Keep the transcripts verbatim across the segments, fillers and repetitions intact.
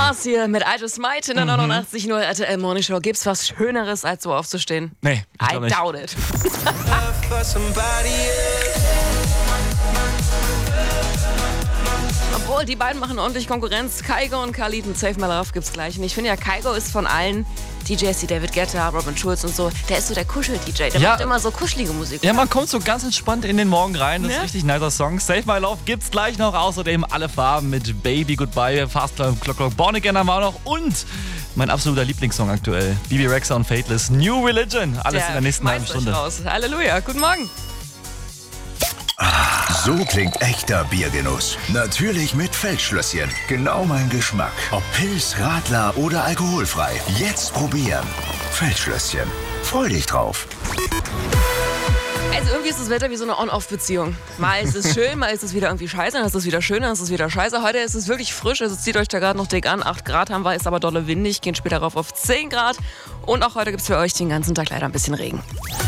Mars hier mit I Just Might in der neunundachtzig Komma null R T L Morning Show. Gibt's was Schöneres, als so aufzustehen? Nee, ich glaub I nicht. doubt it. Obwohl, die beiden machen ordentlich Konkurrenz. Kygo und Khalid und Save My Love gibt's gleich. Und ich finde ja, Kygo ist von allen D Js wie David Guetta, Robin Schulz und so, der ist so der Kuschel-D J. Der Ja. macht immer so kuschelige Musik. Ja, man kommt so ganz entspannt in den Morgen rein. Das ist Ja. ein richtig nicer Song. Save My Love gibt's gleich noch. Außerdem alle Farben mit Baby, Goodbye, Fast Clock, Clock, Born Again haben wir auch noch. Und mein absoluter Lieblingssong aktuell. Bibi Rexha und Fateless, New Religion. Alles in der nächsten halben schmeißt euch Stunde. raus. Halleluja, guten Morgen. So klingt echter Biergenuss. Natürlich mit Feldschlösschen. Genau mein Geschmack. Ob Pils, Radler oder alkoholfrei. Jetzt probieren. Feldschlösschen. Freu dich drauf. Also irgendwie ist das Wetter wie so eine On-Off-Beziehung. Mal ist es schön, mal ist es wieder irgendwie scheiße, dann ist es wieder schön, dann ist es wieder scheiße. Heute ist es wirklich frisch, also zieht euch da gerade noch dick an. acht Grad haben wir, ist aber dolle windig, gehen später rauf auf zehn Grad. Und auch heute gibt es für euch den ganzen Tag leider ein bisschen Regen.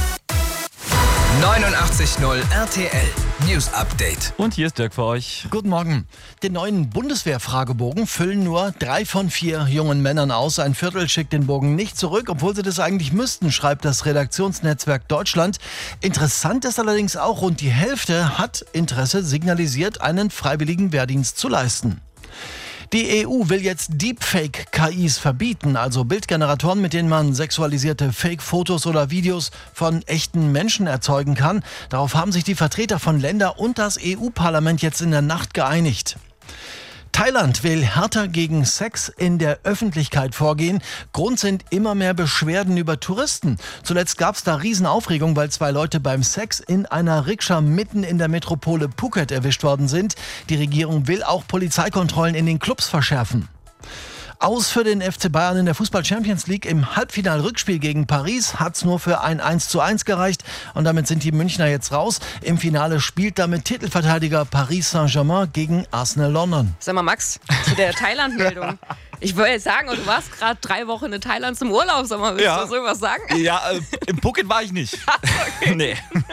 neunundachtzig Komma null R T L News Update. Und hier ist Dirk für euch. Guten Morgen. Den neuen Bundeswehr-Fragebogen füllen nur drei von vier jungen Männern aus. Ein Viertel schickt den Bogen nicht zurück, obwohl sie das eigentlich müssten, schreibt das Redaktionsnetzwerk Deutschland. Interessant ist allerdings auch, rund die Hälfte hat Interesse signalisiert, einen freiwilligen Wehrdienst zu leisten. Die E U will jetzt Deepfake-K Is verbieten, also Bildgeneratoren, mit denen man sexualisierte Fake-Fotos oder Videos von echten Menschen erzeugen kann. Darauf haben sich die Vertreter von Ländern und das E U-Parlament jetzt in der Nacht geeinigt. Thailand will härter gegen Sex in der Öffentlichkeit vorgehen. Grund sind immer mehr Beschwerden über Touristen. Zuletzt gab es da Riesenaufregung, weil zwei Leute beim Sex in einer Rikscha mitten in der Metropole Phuket erwischt worden sind. Die Regierung will auch Polizeikontrollen in den Clubs verschärfen. Aus für den F C Bayern in der Fußball-Champions League. Im Halbfinal-Rückspiel gegen Paris hat es nur für ein eins zu eins gereicht. Und damit sind die Münchner jetzt raus. Im Finale spielt damit Titelverteidiger Paris Saint-Germain gegen Arsenal London. Sag mal, Max, zu der Thailand-Meldung. Ich wollte jetzt sagen, du warst gerade drei Wochen in Thailand zum Urlaub. Sag mal, willst Ja. du so was sagen? Ja, äh, im Phuket war ich nicht. Nee.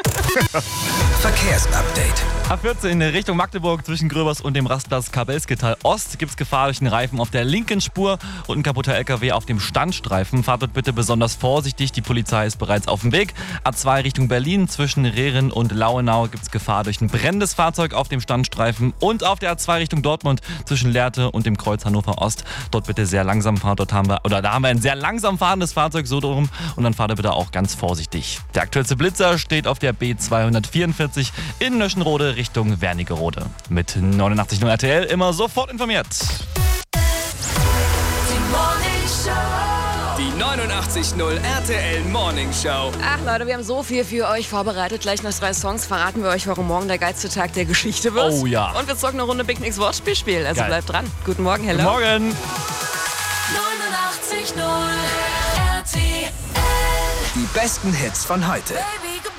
Verkehrsupdate. A vierzehn in Richtung Magdeburg zwischen Gröbers und dem Rastplatz Kabelsketal Ost gibt es Gefahr durch den Reifen auf der linken Spur und ein kaputter L K W auf dem Standstreifen. Fahrt dort bitte besonders vorsichtig, die Polizei ist bereits auf dem Weg. A zwei Richtung Berlin zwischen Rehren und Lauenau gibt es Gefahr durch ein brennendes Fahrzeug auf dem Standstreifen und auf der A zwei Richtung Dortmund zwischen Lehrte und dem Kreuz Hannover Ost. Dort bitte sehr langsam fahren, dort haben wir, oder da haben wir ein sehr langsam fahrendes Fahrzeug, so drum, und dann fahrt ihr bitte auch ganz vorsichtig. Der aktuellste Blitzer steht auf der B zweihundertvierundvierzig in Nöschenrode Richtung Wernigerode. Mit neunundachtzig Komma null R T L immer sofort informiert. Die neunundachtzig Komma null R T L Morning Show. Ach Leute, wir haben so viel für euch vorbereitet. Gleich nach drei Songs verraten wir euch, warum morgen der geilste Tag der Geschichte wird. Oh ja. Und wir zocken eine Runde Big Nicks Wortspielspiel. Also Geil. bleibt dran. Guten Morgen, hello. Guten Morgen. neunundachtzig Komma null R T L. Die besten Hits von heute. Baby